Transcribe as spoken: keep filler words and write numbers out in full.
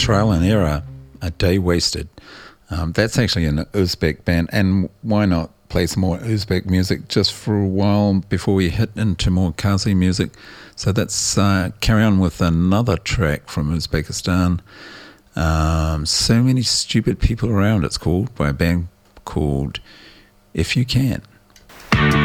Trial and Error, A Day Wasted. Um, that's actually an Uzbek band, and why not play some more Uzbek music just for a while before we hit into more Kazi music? So let's uh, carry on with another track from Uzbekistan. Um, So Many Stupid People Around, it's called, by a band called If You Can.